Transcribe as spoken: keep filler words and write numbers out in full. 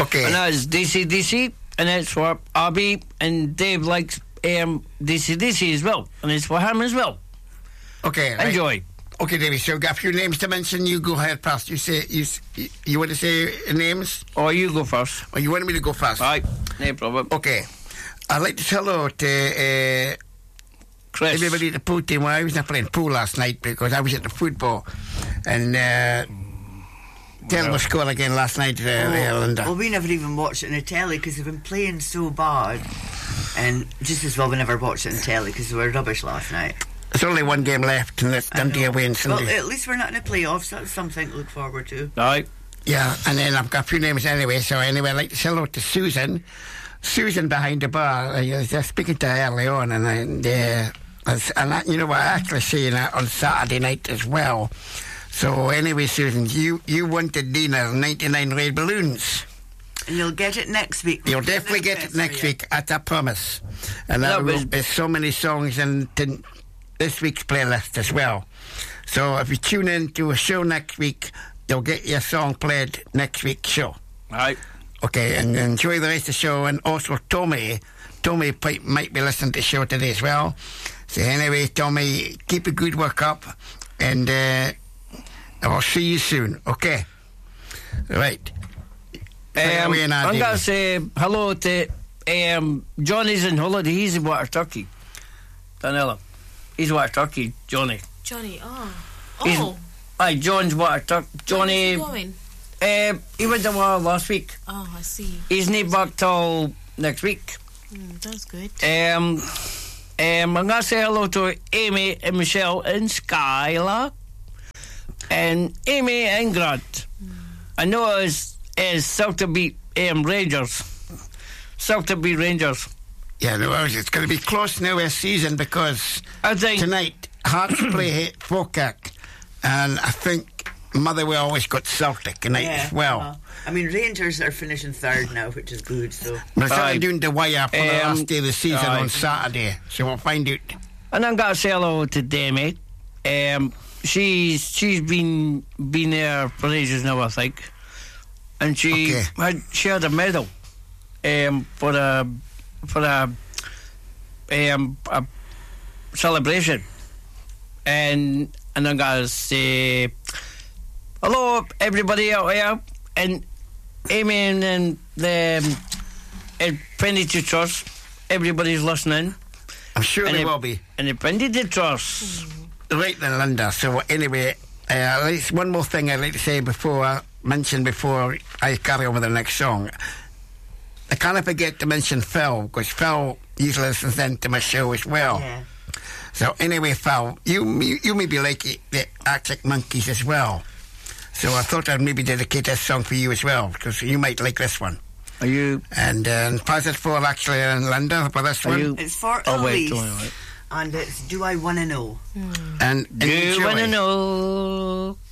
Okay. And that's D C D C, and that's for Abby, and Dave likes um, D C D C as well, and it's for him as well. Okay. Right. Enjoy. Okay, Davey, so I've got a few names to mention. You go ahead first. You say you you want to say names? Or you go first. Or you want me to go first? Right, no problem. Okay. I'd like to say hello to uh, Chris. Everybody at the pool team. Well, I was not playing pool last night because I was at the football. And uh, tell the score again last night, uh, oh, there, Linda. Well, we never even watched it on the telly because they've been playing so bad. And just as well we never watched it on telly because they were rubbish last night. There's only one game left, and that's Dundee away on Sunday. Well, at least we're not in the playoffs. That's something to look forward to. Right. Yeah, and then I've got a few names anyway. So anyway, I'd like to say hello to Susan. Susan behind the bar. I was just speaking to her early on, and, and, uh, and I, you know what, I actually seen her on Saturday night as well. So anyway, Susan, you, you wanted Dina ninety-nine red balloons. And you'll get it next week. You'll definitely get it next week, at I promise. And that will be so many songs in t- this week's playlist as well. So if you tune in to a show next week, you'll get your song played next week's show. Right. Okay, and enjoy the rest of the show. And also Tommy, Tommy might be listening to the show today as well. So anyway, Tommy, keep a good work up, and uh, I'll see you soon. Okay, right. Um, I'm going to say hello to um, Johnny's in holiday. He's in Water Turkey. Danella. He's Water Turkey, Johnny. Johnny, oh. He's, Oh. Aye, John's Water Turkey. Johnny. Where's he going? Um, he went to Water last week. Oh, I see. He's not back till next week. Mm, that's good. Um, um, I'm going to say hello to Amy and Michelle and Skylar. And Amy and Grant. Mm. I know it's is Celtic um, Rangers. Celtic Rangers. Yeah, no, it's going to be close now this season because I think tonight Hearts play Falkirk, and I think Motherwell always got Celtic tonight yeah, as well. Uh, I mean, Rangers are finishing third now, which is good. So, but it's only doing the wire for um, the last day of the season uh, on Saturday, so we'll find out. And I'm going to say hello to Demi. Um, she's she's been been there for ages now, I think. And she okay. had she had a medal um, for a for a, um, a celebration, and and I'm gonna say hello everybody out here, and Amy and the um, Trinity Trust. Everybody's listening. I'm sure and they it, will be. And the Trinity Trust. Mm. Right then, Linda. So anyway, uh, one more thing I'd like to say before. I mention before I carry on with the next song. I can't forget to mention Phil, because Phil usually listens in to my show as well. Yeah. So anyway, Phil, you, you you maybe like the Arctic Monkeys as well. So I thought I'd maybe dedicate this song for you as well, because you might like this one. Are you? And uh, pass it for actually and Linda for this Are one. you? It's for oh, Elise, wait, wait. and it's Do I Wanna Know? And Do you wanna know?